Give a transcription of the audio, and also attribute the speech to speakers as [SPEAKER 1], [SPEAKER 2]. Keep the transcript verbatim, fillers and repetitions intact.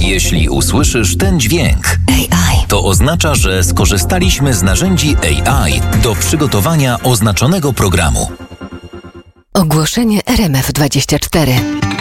[SPEAKER 1] Jeśli usłyszysz ten dźwięk,
[SPEAKER 2] A I,
[SPEAKER 1] to oznacza, że skorzystaliśmy z narzędzi A I do przygotowania oznaczonego programu.
[SPEAKER 2] Ogłoszenie R M F dwadzieścia cztery.